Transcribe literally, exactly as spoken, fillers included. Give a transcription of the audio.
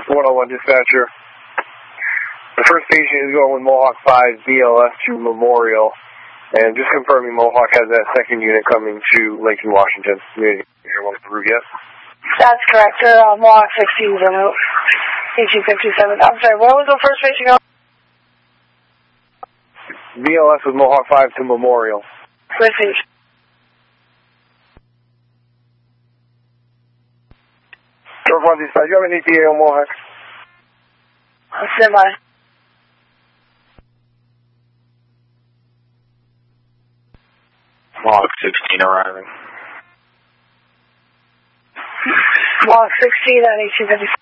one oh one dispatcher. The first patient is going with Mohawk five B L S to Memorial. And just confirming Mohawk has that second unit coming to Lakeland, Washington. You hear one through yet? That's correct, sir. Uh, Mohawk sixteen is on out. eighteen fifty-seven. I'm sorry, where was the first patient going? B L S with Mohawk five to Memorial. First patient. North one dispatch, you have an E T A on Mohawk? I'll stand by. Mohawk sixteen arriving. Mohawk sixteen at eighteen fifty-seven.